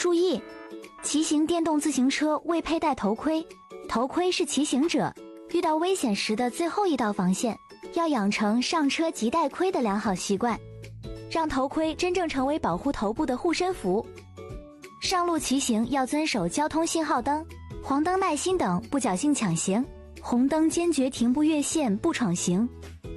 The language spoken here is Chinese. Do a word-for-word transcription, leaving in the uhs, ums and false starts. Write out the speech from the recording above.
注意，骑行电动自行车未佩戴头盔，头盔是骑行者遇到危险时的最后一道防线，要养成上车即戴盔的良好习惯，让头盔真正成为保护头部的护身符。上路骑行要遵守交通信号灯、黄灯耐心等，不侥幸抢行，红灯坚决停步越线不闯行。